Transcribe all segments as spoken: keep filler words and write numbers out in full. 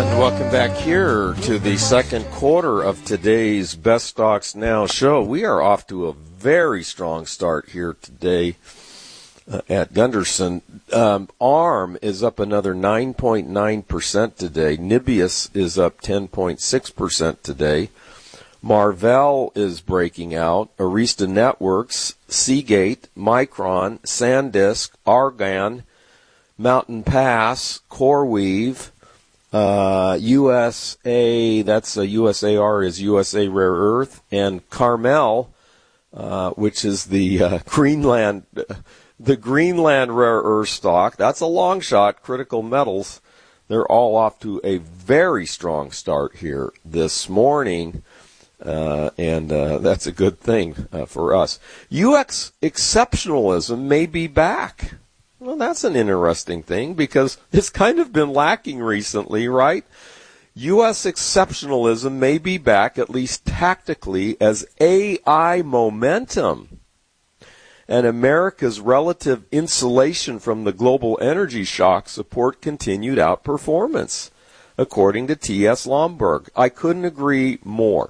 And welcome back here to the second quarter of today's Best Stocks Now show. We are off to a very strong start here today uh, at Gunderson. Um, ARM is up another nine point nine percent today. Nibius is up ten point six percent today. Marvell is breaking out. Arista Networks, Seagate, Micron, SanDisk, Argan, Mountain Pass, CoreWeave, uh, U S A, that's a U S A R is U S A Rare Earth, and Carmel, uh, which is the uh, Greenland, the Greenland Rare Earth stock. That's a long shot. Critical Metals, they're all off to a very strong start here this morning. Uh, and uh, that's a good thing uh, for us. U S exceptionalism may be back. Well, that's an interesting thing because it's kind of been lacking recently, right? U S exceptionalism may be back, at least tactically, as A I momentum and America's relative insulation from the global energy shock support continued outperformance, according to T S Lomborg. I couldn't agree more.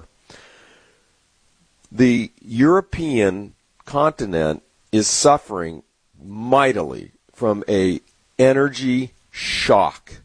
The European continent is suffering mightily from a energy shock,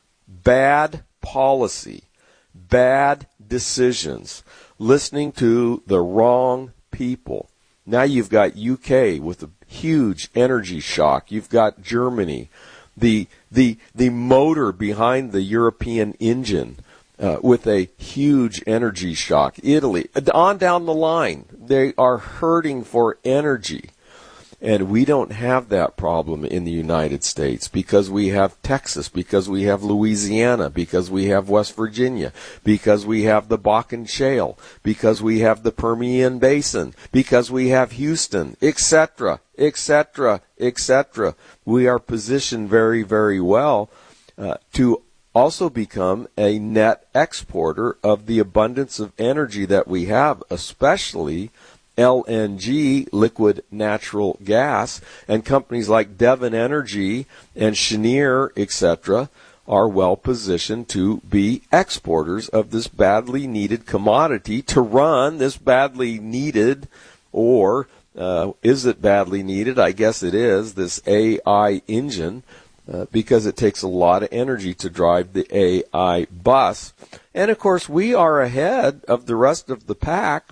bad policy, bad decisions, listening to the wrong people. Now you've got U K with a huge energy shock. You've got Germany, the the the motor behind the European engine. Uh, with a huge energy shock. Italy, on down the line, they are hurting for energy. And we don't have that problem in the United States because we have Texas, because we have Louisiana, because we have West Virginia, because we have the Bakken Shale, because we have the Permian Basin, because we have Houston, et cetera, et cetera, et cetera. We are positioned very, very well uh, to also become a net exporter of the abundance of energy that we have, especially L N G, liquid natural gas, and companies like Devon Energy and Cheniere, et cetera, are well positioned to be exporters of this badly needed commodity to run this badly needed, or uh, is it badly needed? I guess it is, this A I engine. Uh, because it takes a lot of energy to drive the A I bus. And, of course, we are ahead of the rest of the pack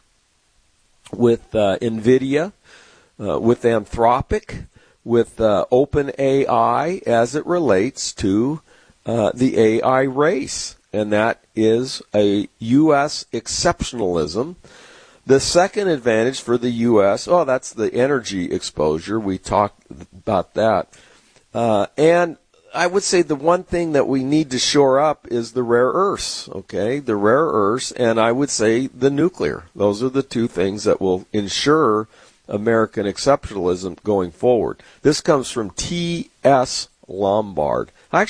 with uh, NVIDIA, uh, with Anthropic, with uh, OpenAI as it relates to uh, the A I race. And that is a U S exceptionalism. The second advantage for the U S, oh, that's the energy exposure. We talked about that. Uh, and I would say the one thing that we need to shore up is the rare earths, okay? The rare earths, and I would say the nuclear. Those are the two things that will ensure American exceptionalism going forward. This comes from T S Lombard.